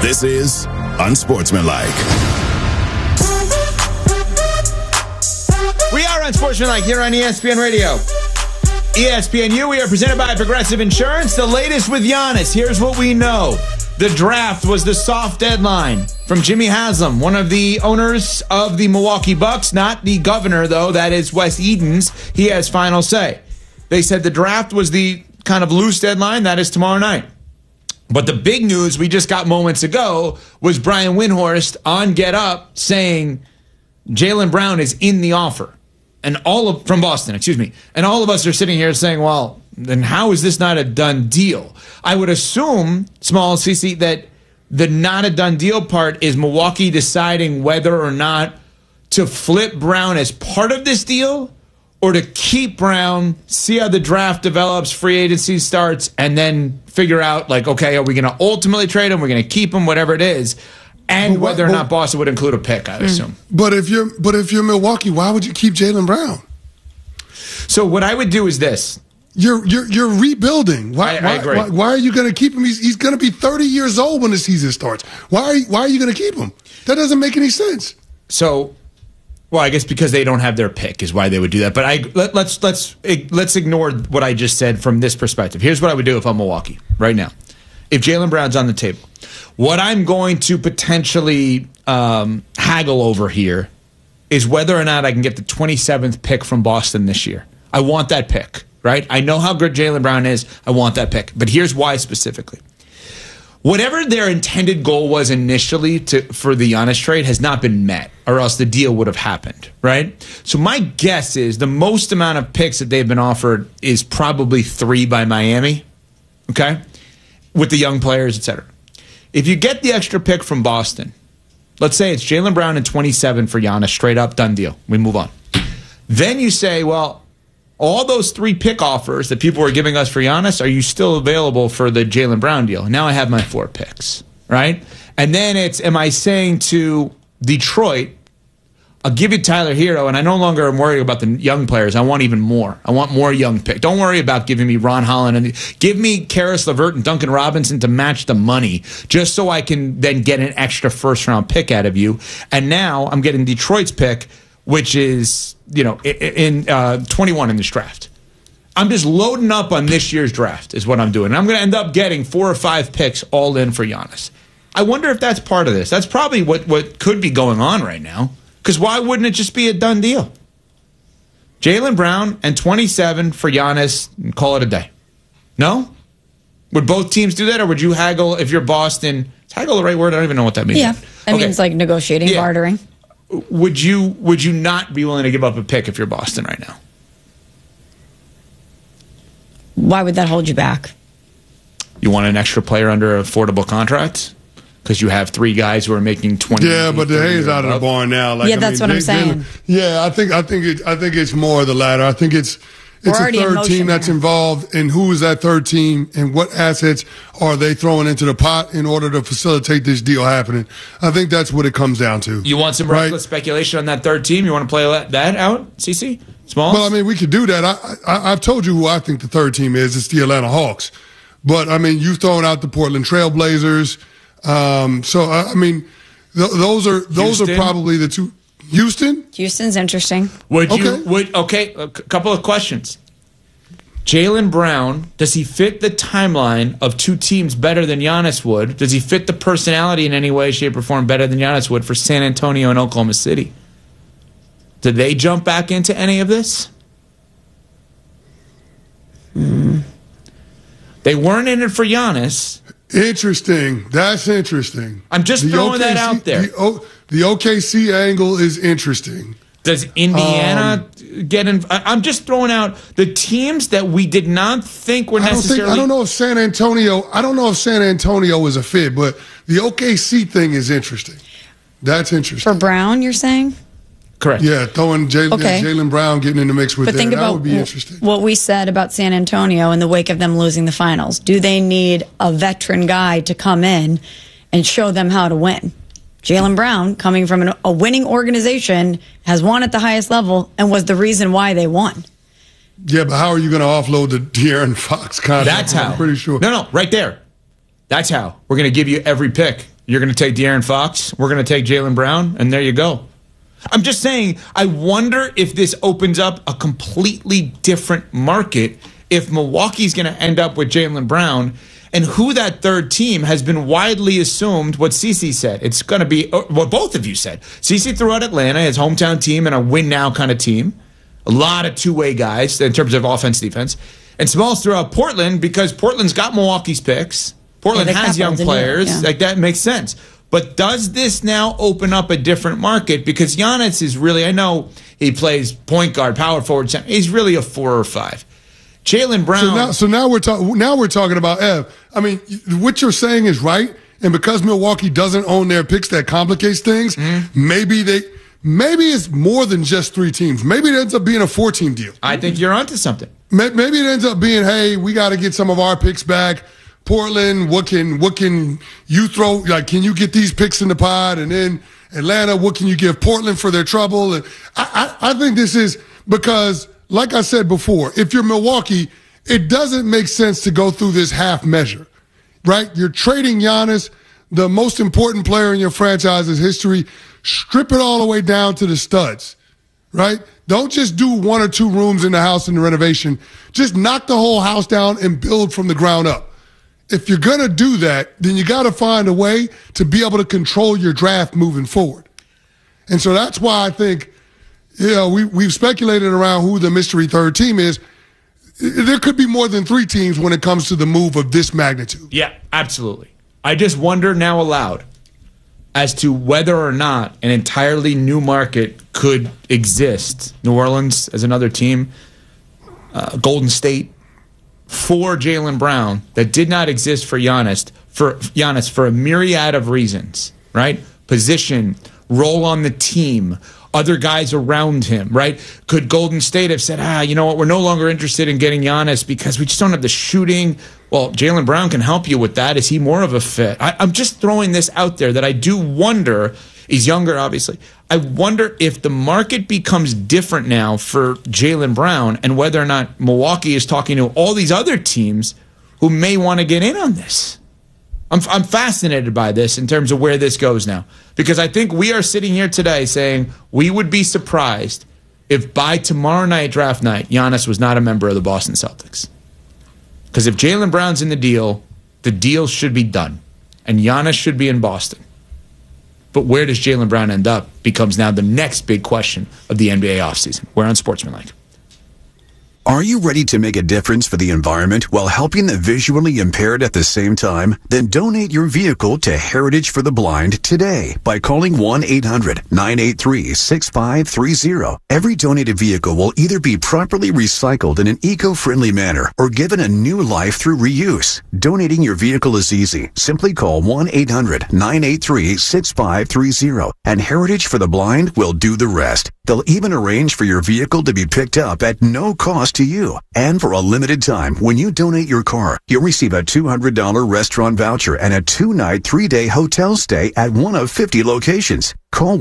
This is Unsportsmanlike. We are Unsportsmanlike here on ESPN Radio. ESPNU, we are presented by Progressive Insurance. The latest with Giannis. Here's what we know. The draft was the soft deadline from Jimmy Haslam, one of the owners of the Milwaukee Bucks, not the governor, though. That is Wes Edens. He has final say. They said the draft was the kind of loose deadline. That is tomorrow night. But the big news we just got moments ago was Brian Windhorst on Get Up saying Jaylen Brown is in the offer. And from Boston, And all of us are sitting here saying, well, then how is this not a done deal? I would assume, small CC, that the not a done deal part is Milwaukee deciding whether or not to flip Brown as part of this deal or to keep Brown, see how the draft develops, free agency starts, and then figure out, like, okay, are we going to ultimately trade him? We're going to keep him, whatever it is. And whether or not Boston would include a pick, I assume. But if you're Milwaukee, why would you keep Jaylen Brown? So what I would do is this. You're rebuilding. Why agree. Why are you going to keep him? He's going to be 30 years old when the season starts. Why are you going to keep him? That doesn't make any sense. So, well, I guess because they don't have their pick is why they would do that. But let's ignore what I just said from this perspective. Here's what I would do if I'm Milwaukee right now. If Jaylen Brown's on the table, what I'm going to potentially haggle over here is whether or not I can get the 27th pick from Boston this year. I want that pick, right? I know how good Jaylen Brown is. I want that pick. But here's why specifically. Whatever their intended goal was initially for the Giannis trade has not been met, or else the deal would have happened, right? So my guess is the most amount of picks that they've been offered is probably 3 by Miami, okay? With the young players, etc. If you get the extra pick from Boston, let's say it's Jaylen Brown and 27 for Giannis, straight up, done deal. We move on. Then you say, well, all those 3 pick offers that people were giving us for Giannis, are you still available for the Jaylen Brown deal? Now I have my 4 picks, right? And then it's, am I saying to Detroit, I'll give you Tyler Hero, and I no longer am worried about the young players. I want even more. I want more young pick. Don't worry about giving me Ron Holland. And give me Karis LeVert and Duncan Robinson to match the money, just so I can then get an extra first-round pick out of you. And now I'm getting Detroit's pick, which is, in 21 in this draft. I'm just loading up on this year's draft is what I'm doing. And I'm going to end up getting 4 or 5 picks all in for Giannis. I wonder if that's part of this. That's probably what could be going on right now. Because why wouldn't it just be a done deal? Jaylen Brown and 27 for Giannis and call it a day. No? Would both teams do that, or would you haggle if you're Boston? Is haggle the right word? I don't even know what that means. Yeah, that means like negotiating, bartering. Would you not be willing to give up a pick if you're Boston right now? Why would that hold you back? You want an extra player under affordable contract? Because you have 3 guys who are making 20. Yeah, but the hay's out of the barn now. That's what I'm saying. I think it's more of the latter. I think it's a third team that's involved, and who is that third team, and what assets are they throwing into the pot in order to facilitate this deal happening? I think that's what it comes down to. You want some reckless speculation on that third team? You want to play that out, CC? Small? Well, I mean, we could do that. I've told you who I think the third team is. It's the Atlanta Hawks. But, I mean, you've thrown out the Portland Trail Blazers. Those are probably the 2. Houston's interesting. A couple of questions. Jaylen Brown, does he fit the timeline of 2 teams better than Giannis would? Does he fit the personality in any way, shape, or form better than Giannis would for San Antonio and Oklahoma City? Did they jump back into any of this? They weren't in it for Giannis. Interesting. That's interesting. I'm just throwing that out there. The OKC angle is interesting. Does Indiana get in? I'm just throwing out the teams that we did not think were necessarily. I don't know if San Antonio is a fit, but the OKC thing is interesting. That's interesting. For Brown, you're saying? Correct. Yeah, throwing Jaylen Brown getting in the mix with that would be interesting. What we said about San Antonio in the wake of them losing the finals. Do they need a veteran guy to come in and show them how to win? Jaylen Brown, coming from a winning organization, has won at the highest level and was the reason why they won. Yeah, but how are you going to offload the De'Aaron Fox contract? That's how. I'm pretty sure. No, right there. That's how. We're going to give you every pick. You're going to take De'Aaron Fox. We're going to take Jaylen Brown, and there you go. I'm just saying, I wonder if this opens up a completely different market if Milwaukee's going to end up with Jaylen Brown, and who that third team has been widely assumed what CeCe said. It's going to be what both of you said. CeCe threw out Atlanta, his hometown team, and a win-now kind of team. A lot of two-way guys in terms of offense, defense. And Smalls threw out Portland because Portland's got Milwaukee's picks. Portland has young players. Yeah. Like, that makes sense. But does this now open up a different market? Because Giannis is really, I know he plays point guard, power forward, center. He's really a 4 or 5. Jaylen Brown. So now we're talking about Ev. I mean, what you're saying is right, and because Milwaukee doesn't own their picks, that complicates things. Mm-hmm. Maybe it's more than just 3 teams. Maybe it ends up being a 4-team deal. I think you're onto something. Maybe it ends up being, hey, we got to get some of our picks back. Portland, what can you throw? Like, can you get these picks in the pod? And then Atlanta, what can you give Portland for their trouble? And I think this is because, like I said before, if you're Milwaukee, it doesn't make sense to go through this half measure, right? You're trading Giannis, the most important player in your franchise's history. Strip it all the way down to the studs, right? Don't just do 1 or 2 rooms in the house in the renovation. Just knock the whole house down and build from the ground up. If you're going to do that, then you got to find a way to be able to control your draft moving forward. And so that's why I think, we've speculated around who the mystery third team is. There could be more than 3 teams when it comes to the move of this magnitude. Yeah, absolutely. I just wonder now aloud as to whether or not an entirely new market could exist. New Orleans as another team, Golden State, for Jaylen Brown that did not exist for Giannis for a myriad of reasons, right? Position, role on the team, other guys around him, right? Could Golden State have said, you know what, we're no longer interested in getting Giannis because we just don't have the shooting? Well, Jaylen Brown can help you with that. Is he more of a fit? I'm just throwing this out there that I do wonder. He's younger, obviously. I wonder if the market becomes different now for Jaylen Brown and whether or not Milwaukee is talking to all these other teams who may want to get in on this. I'm fascinated by this in terms of where this goes now. Because I think we are sitting here today saying we would be surprised if by tomorrow night, draft night, Giannis was not a member of the Boston Celtics. Because if Jaylen Brown's in the deal should be done. And Giannis should be in Boston. But where does Jaylen Brown end up becomes now the next big question of the NBA offseason. We're on Sportsmanlike. Are you ready to make a difference for the environment while helping the visually impaired at the same time? Then donate your vehicle to Heritage for the Blind today by calling 1-800-983-6530. Every donated vehicle will either be properly recycled in an eco-friendly manner or given a new life through reuse. Donating your vehicle is easy. Simply call 1-800-983-6530 and Heritage for the Blind will do the rest. They'll even arrange for your vehicle to be picked up at no cost to you. And for a limited time, when you donate your car, you'll receive a $200 restaurant voucher and a 2-night, 3-day hotel stay at one of 50 locations. Call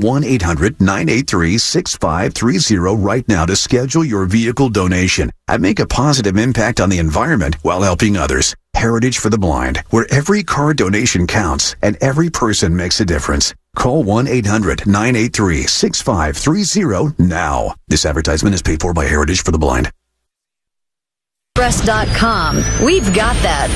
1-800-983-6530 right now to schedule your vehicle donation and make a positive impact on the environment while helping others. Heritage for the Blind, where every car donation counts and every person makes a difference. Call 1-800-983-6530 now. This advertisement is paid for by Heritage for the Blind. Express.com. We've got that.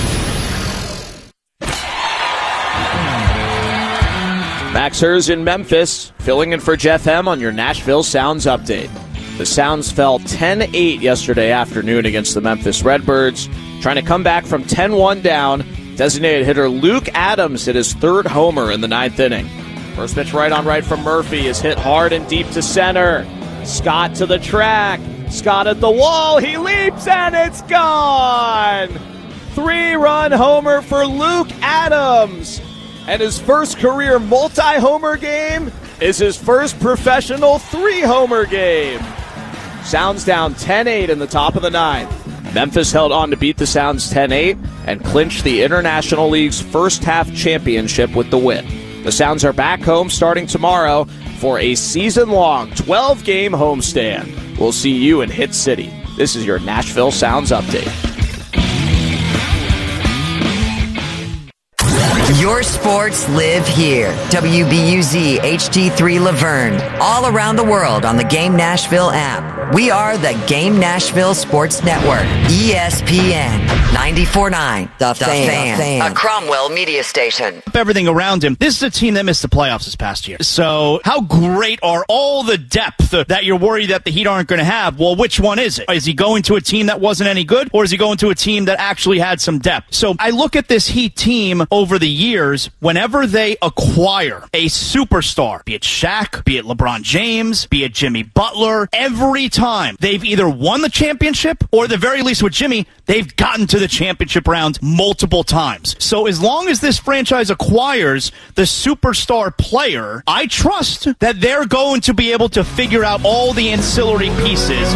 Max Hers in Memphis, filling in for Jeff M on your Nashville Sounds update. The Sounds fell 10-8 yesterday afternoon against the Memphis Redbirds, trying to come back from 10-1 down. Designated hitter Luke Adams hit his 3rd homer in the 9th inning. First pitch right on right from Murphy is hit hard and deep to center. Scott to the track. Scott at the wall. He leaps and it's gone. 3-run homer for Luke Adams. And his first career multi-homer game is his first professional 3-homer game. Sounds down 10-8 in the top of the 9th. Memphis held on to beat the Sounds 10-8 and clinched the International League's first half championship with the win. The Sounds are back home starting tomorrow for a season-long 12-game homestand. We'll see you in Hit City. This is your Nashville Sounds update. Your sports live here. WBUZ HD3 Laverne. All around the world on the Game Nashville app. We are the Game Nashville Sports Network. ESPN 94.9. The Fan. A Cromwell media station. Everything around him. This is a team that missed the playoffs this past year. So how great are all the depth that you're worried that the Heat aren't going to have? Well, which one is it? Is he going to a team that wasn't any good, or is he going to a team that actually had some depth? So I look at this Heat team over the years. Whenever they acquire a superstar, be it Shaq, be it LeBron James, be it Jimmy Butler, every time they've either won the championship, or at the very least with Jimmy, they've gotten to the championship round multiple times. So as long as this franchise acquires the superstar player, I trust that they're going to be able to figure out all the ancillary pieces.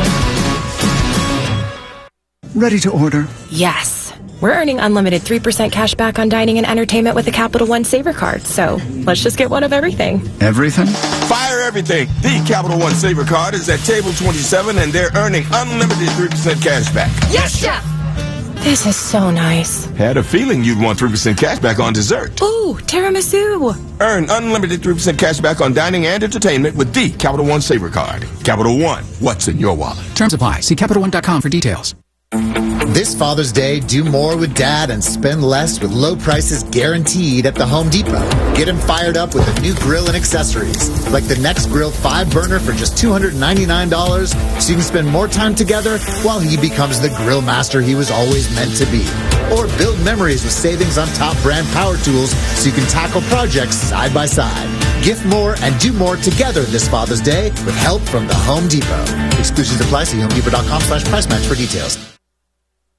Ready to order? Yes. We're earning unlimited 3% cash back on dining and entertainment with the Capital One Saver card, so let's just get one of everything. Everything? Fire everything. The Capital One Saver card is at table 27, and they're earning unlimited 3% cash back. Yes, Chef! This is so nice. Had a feeling you'd want 3% cash back on dessert. Ooh, tiramisu. Earn unlimited 3% cash back on dining and entertainment with the Capital One Saver card. Capital One, what's in your wallet? Terms apply. See CapitalOne.com for details. This Father's Day, do more with Dad and spend less with low prices guaranteed at the Home Depot. Get him fired up with a new grill and accessories, like the Next Grill 5-burner for just $299, so you can spend more time together while he becomes the grill master he was always meant to be. Or build memories with savings on top brand power tools so you can tackle projects side by side. Gift more and do more together this Father's Day with help from the Home Depot. Exclusions apply. See HomeDepot.com/price match for details.